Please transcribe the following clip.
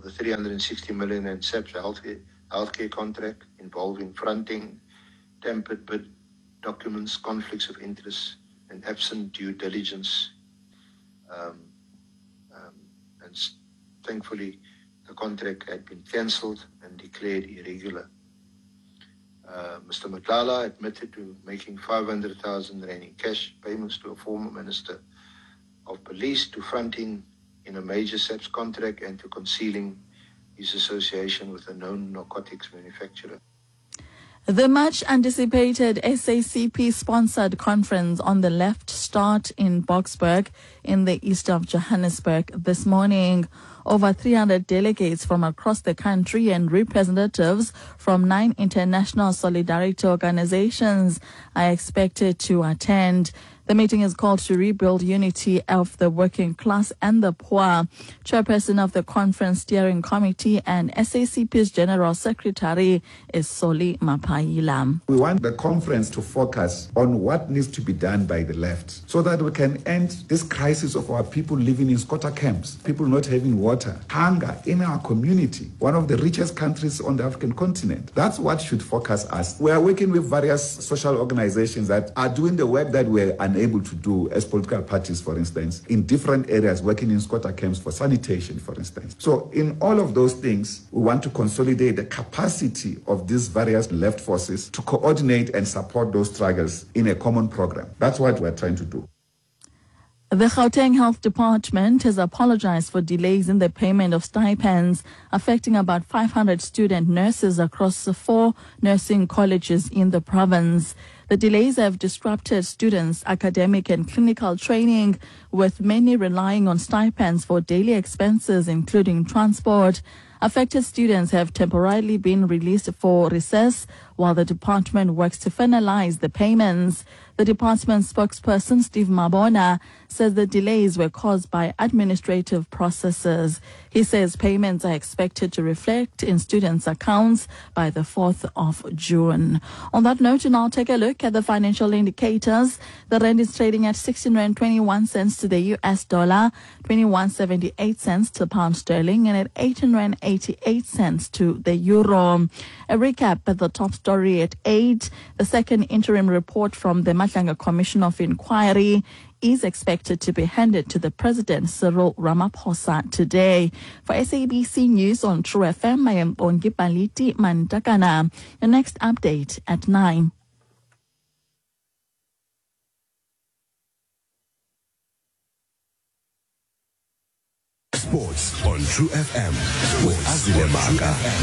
the 360 million and SAPS healthcare contract involving fronting, tampered bid documents, conflicts of interest, and absent due diligence. And thankfully, the contract had been cancelled and declared irregular. Mr. Matlala admitted to making 500,000 rand in cash payments to a former Minister of Police, to fronting in a major SAPS contract, and to concealing his association with a known narcotics manufacturer. The much-anticipated SACP-sponsored conference on the left start in Boksburg in the east of Johannesburg this morning. Over 300 delegates from across the country and representatives from 9 international solidarity organizations are expected to attend. The meeting is called to rebuild unity of the working class and the poor. Chairperson of the Conference Steering Committee and SACP's General Secretary is Soli Mapaila. We want the conference to focus on what needs to be done by the left so that we can end this crisis of our people living in squatter camps, people not having water, hunger in our community, one of the richest countries on the African continent. That's what should focus us. We are working with various social organizations that are doing the work that we're unable to do as political parties, for instance, in different areas, working in squatter camps for sanitation, for instance. So in all of those things, we want to consolidate the capacity of these various left forces to coordinate and support those struggles in a common program. That's what we're trying to do. The Gauteng Health Department has apologized for delays in the payment of stipends, affecting about 500 student nurses across 4 nursing colleges in the province. The delays have disrupted students' academic and clinical training, with many relying on stipends for daily expenses, including transport. Affected students have temporarily been released for recess while the department works to finalize the payments. The department spokesperson, Steve Mabona, says the delays were caused by administrative processes. He says payments are expected to reflect in students' accounts by the 4th of June. On that note, and I'll take a look at the financial indicators. The rand is trading at 16.21 cents to the US dollar, 21.78 cents to pound sterling, and at 18.88 cents to the euro. A recap at the top story at 8. The second interim report from the Matlanga Commission of Inquiry is expected to be handed to the President, Cyril Ramaphosa, today. For SABC News on True FM, I am Bongi Paliti Mantakana. The next update at 9. Sports on True FM with Azile Maka.